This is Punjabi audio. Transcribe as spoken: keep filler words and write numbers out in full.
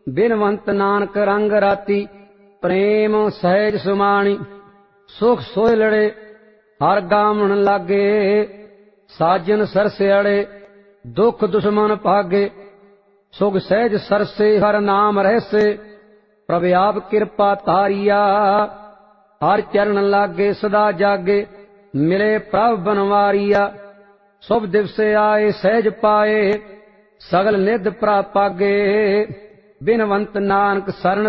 ਬਿਨਵੰਤ ਨਾਨਕ ਰੰਗ ਰਾਤੀ, ਪ੍ਰੇਮ ਸਹਿਜ ਸੁਮਾਣੀ। ਸੁਖ ਸੋਇ ਲੜੇ ਹਰ ਗਾਵਣ ਲਾਗੇ, ਸਾਜਨ ਸਰਸਿਆੜੇ ਦੁਖ ਦੁਸ਼ਮਨ ਭਾਗੇ। ਸੁਖ ਸਹਿਜ ਸਰਸੇ ਹਰ ਨਾਮ ਰਹਿਸੇ, ਪ੍ਰਭ ਆਪ ਕਿਰਪਾ ਤਾਰੀਆ। ਹਰ ਚਰਨ ਲਾਗੇ ਸਦਾ ਜਾਗੇ, ਮਿਲੇ ਪ੍ਰਭ ਬਨਵਾਰੀਆ। ਸੁਭ ਦਿਵਸੇ ਆਏ ਸਹਿਜ ਪਾਏ, ਸਗਲ ਨਿਧ ਪ੍ਰਭ ਪਾਗੇ। ਬਿਨਵੰਤ ਨਾਨਕ ਸਰਨ